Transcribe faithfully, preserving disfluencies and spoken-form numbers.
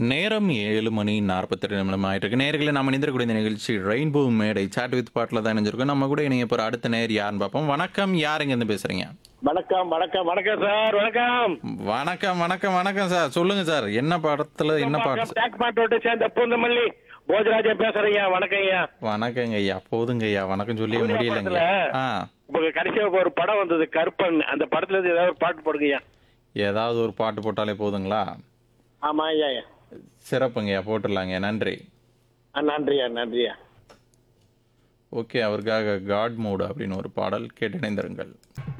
நேரம் ஏழு மணி நாற்பத்தி ரெண்டு நிமிடம் ஆயிட்டிருக்கு. நேயர்களே நாம் இணைந்திருக்கக்கூடிய இந்த நிகழ்ச்சி ரெயின்போ மேடை சாட் வித் பாட்டில் தான் இணைஞ்சிருக்கோம். நம்ம கூட இணைய போகிற அடுத்த நேர் யாருன்னு பார்ப்போம். வணக்கம், யார் இங்கேருந்து பேசுகிறீங்க? வணக்கம் வணக்கம் வணக்கம் சார். வணக்கம் வணக்கம் வணக்கம் வணக்கம் சார். சொல்லுங்க சார், என்ன படத்துல என்ன பாட்டு? டேக் பாட்டோட சேர்ந்த பூந்தமல்லி போஜராஜன் பேசுறீங்க. வணக்கம் ஐயா. வணக்கங்க ஐயா. போதுங்க ஐயா, வணக்கம் சொல்லியே முடியலங்க. ஆ, இப்போ கடைசியா ஒரு படம் வந்தது கருப்பன், அந்த படத்துல இருந்து ஏதாவது ஒரு பாட்டு போடுங்க ஐயா. ஏதாவது ஒரு பாட்டு போட்டாலே போதுங்களா? ஆமா ஐயா ஐயா. சிறப்புங்கய்யா, போட்டுடலாங்க. நன்றி. ஆ, நன்றியா நன்றியா. ஓகே, அவருக்காக காட் மோடு அப்படின்னு ஒரு பாடல் கேட்டு இணைந்திருங்கள்.